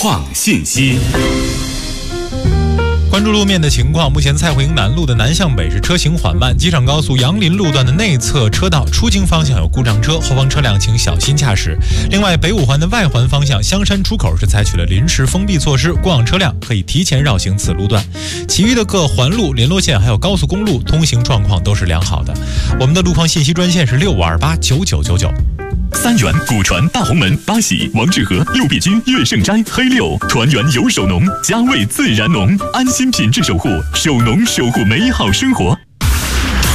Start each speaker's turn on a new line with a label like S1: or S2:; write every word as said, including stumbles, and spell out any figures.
S1: 创信息。
S2: 关注路面的情况，目前蔡胡营南路的南向北是车行缓慢，机场高速杨林路段的内侧车道出京方向有故障车，后方车辆请小心驾驶。另外，北五环的外环方向香山出口是采取了临时封闭措施，过往车辆可以提前绕行此路段。其余的各环路、联络线还有高速公路通行状况都是良好的。我们的路况信息专线是六五二八九九九九。
S1: 三元、古传、大红门、八喜、王致和、陆必君、乐盛斋、黑六，团圆有手农，家味自然浓，安心品质守护，手农守护美好生活。